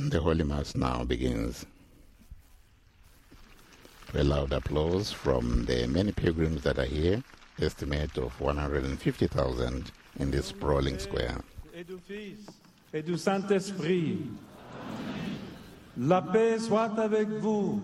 The Holy Mass now begins. A loud applause from the many pilgrims that are here, estimate of 150,000 in this sprawling square. Et du Fils et du Saint-Esprit. La paix soit avec vous.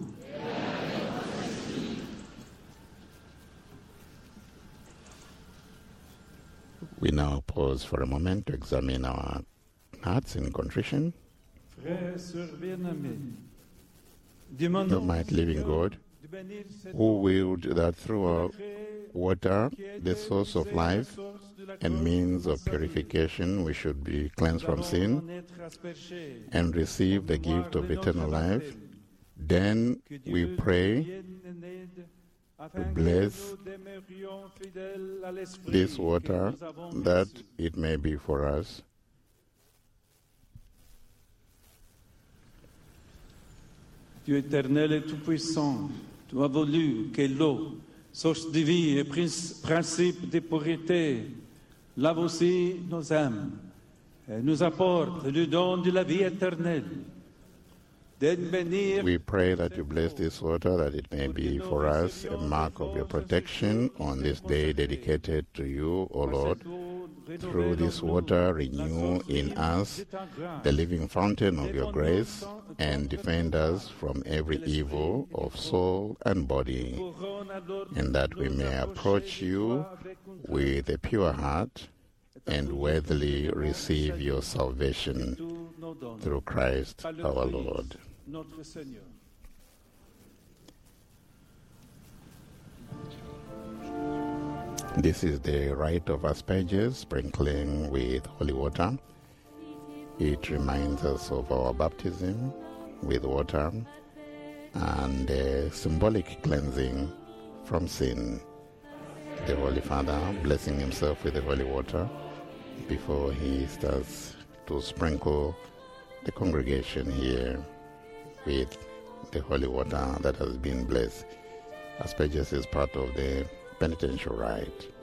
We now pause for a moment to examine our hearts in contrition. Frères et sœurs bien-aimés, Almighty living God, who willed that through our water, the source of life and means of purification, we should be cleansed from sin and receive the gift of eternal life, then we pray to bless this water, that it may be for us Dieu éternel et tout-puissant, tu as voulu que l'eau, source de vie et principe de pureté, lave aussi nos âmes et nous apporte le don de la vie éternelle. We pray that you bless this water, that it may be for us a mark of your protection on this day dedicated to you, O Lord. Through this water, renew in us the living fountain of your grace and defend us from every evil of soul and body, and that we may approach you with a pure heart and worthily receive your salvation through Christ our Lord. Notre Seigneur. This is the rite of asperges, sprinkling with holy water. It reminds us of our baptism with water and the symbolic cleansing from sin. The Holy Father blessing himself with the holy water before he starts to sprinkle the congregation here with the holy water that has been blessed. Asperges is part of the penitential rite.